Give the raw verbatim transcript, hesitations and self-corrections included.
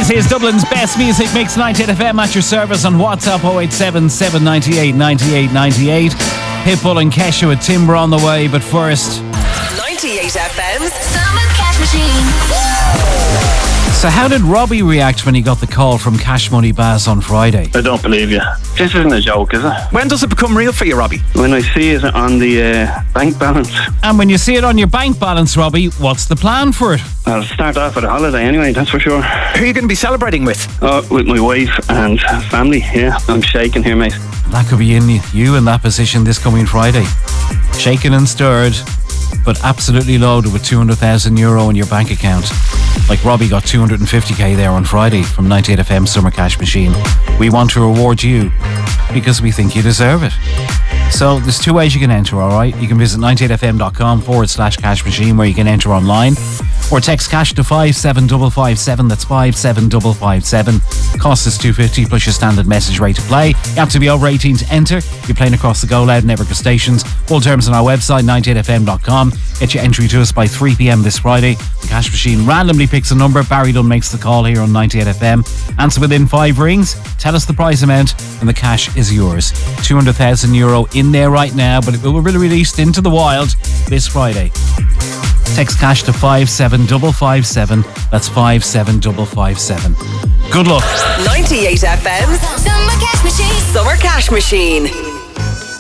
This is Dublin's best music mix, ninety-eight F M at your service on WhatsApp oh eight seven, seven nine eight, nine eight nine eight. Pitbull and Kesha with Timber on the way, but first... ninety-eight F M's Summer Cash Machine. So how did Robbie react when he got the call from Cash Money Baz on Friday? I don't believe you. This isn't a joke, is it? When does it become real for you, Robbie? When I see it on the uh, bank balance. And when you see it on your bank balance, Robbie, what's the plan for it? I'll start off with a holiday anyway, that's for sure. Who are you going to be celebrating with? Oh, with my wife and family, yeah. I'm shaking here, mate. That could be in you in that position this coming Friday. Shaken and stirred, but absolutely loaded with two hundred thousand euro in your bank account. Like Robbie got two hundred fifty k there on Friday from ninety-eight F M Summer Cash Machine. We want to reward you because we think you deserve it. So there's two ways you can enter, alright? You can visit ninety-eight fm.com forward slash cash machine where you can enter online. Or text cash to five seven five five seven. That's five seven five five seven. Cost is two fifty plus your standard message rate to play. You have to be over eighteen to enter. You're playing across the Go Loud and Everca stations. Full terms on our website, ninety-eight f m dot com. Get your entry to us by three p m this Friday. The cash machine randomly picks a number. Barry Dunn makes the call here on ninety-eight F M. Answer within five rings. Tell us the prize amount and the cash is yours. two hundred thousand euro in there right now, but it will be released into the wild this Friday. Text cash to five seven five five seven. That's five seven five five seven. Good luck. ninety-eight F M's Summer Cash Machine. Summer Cash Machine.